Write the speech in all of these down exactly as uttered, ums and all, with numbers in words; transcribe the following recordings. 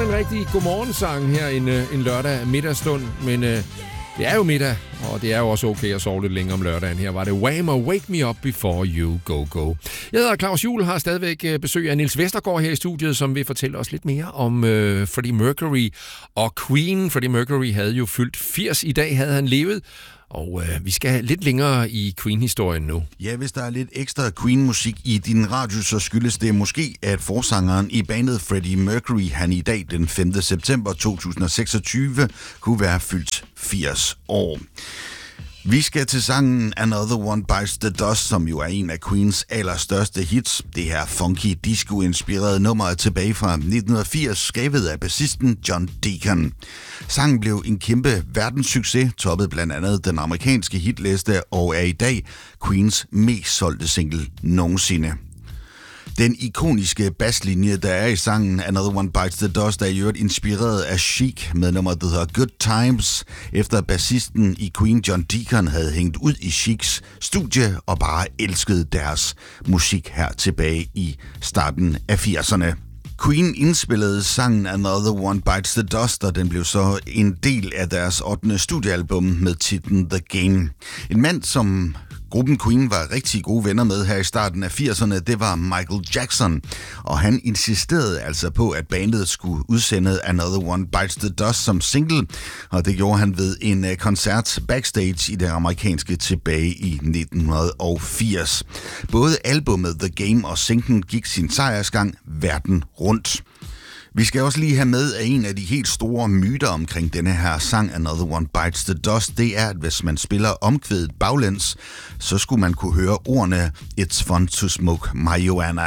en rigtig godmorgensang her en, en lørdag middagsstund, men øh, det er jo middag, og det er jo også okay at sove lidt længere om lørdagen. Her var det Wham! Og Wake Me Up Before You Go Go. Jeg hedder Claus Juhl, har stadigvæk besøg af Niels Vestergaard her i studiet, som vil fortælle os lidt mere om øh, Freddie Mercury og Queen. Freddie Mercury havde jo fyldt firs i dag, havde han levet. Og øh, vi skal lidt længere i Queen-historien nu. Ja, hvis der er lidt ekstra Queen-musik i din radio, så skyldes det måske, at forsangeren i bandet Freddie Mercury, han i dag den femte september to tusind og seksogtyve, kunne være fyldt firs år. Vi skal til sangen Another One Bites the Dust, som jo er en af Queens allerstørste hits. Det her funky disco-inspirerede nummer er tilbage fra nitten firs, skrevet af bassisten John Deacon. Sangen blev en kæmpe verdenssucces, toppede blandt andet den amerikanske hitliste og er i dag Queens mest solgte single nogensinde. Den ikoniske basslinje, der er i sangen Another One Bites the Dust, er i øvrigt inspireret af Chic med nummeret, der hedder Good Times, efter bassisten i Queen John Deacon havde hængt ud i Chics studie og bare elskede deres musik her tilbage i starten af firserne. Queen indspillede sangen Another One Bites the Dust, og den blev så en del af deres ottende studiealbum med titlen The Game. En mand, som gruppen Queen var rigtig gode venner med her i starten af firserne, det var Michael Jackson, og han insisterede altså på, at bandet skulle udsende Another One Bites the Dust som single, og det gjorde han ved en koncert backstage i det amerikanske tilbage i nitten firs. Både albumet The Game og singlen gik sin sejrsgang verden rundt. Vi skal også lige have med, at en af de helt store myter omkring denne her sang Another One Bites the Dust, det er, at hvis man spiller omkvædet baglæns, så skulle man kunne høre ordene It's fun to smoke marijuana.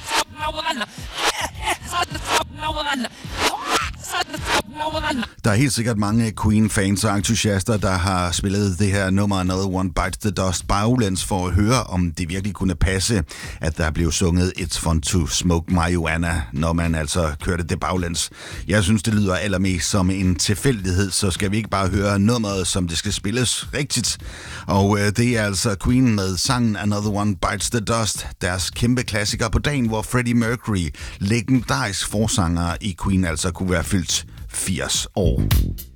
Der er helt sikkert mange Queen-fans og entusiaster, der har spillet det her nummer Another One Bites the Dust baglæns for at høre, om det virkelig kunne passe, at der blev sunget It's fun to smoke marijuana, når man altså kørte det baglæns. Jeg synes, det lyder allermest som en tilfældighed, så skal vi ikke bare høre nummeret, som det skal spilles rigtigt. Og øh, det er altså Queen med sangen Another One Bites the Dust, deres kæmpe klassiker på dagen, hvor Freddie Mercury, legendarisk forsanger i Queen, altså kunne være fyldt firs år.